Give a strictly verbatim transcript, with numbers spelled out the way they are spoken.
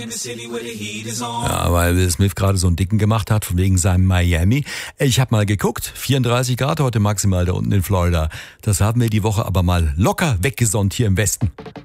Ja, weil Will Smith gerade so einen Dicken gemacht hat, von wegen seinem Miami. Ich habe mal geguckt, vierunddreißig Grad heute maximal da unten in Florida. Das haben wir die Woche aber mal locker weggesonnt hier im Westen.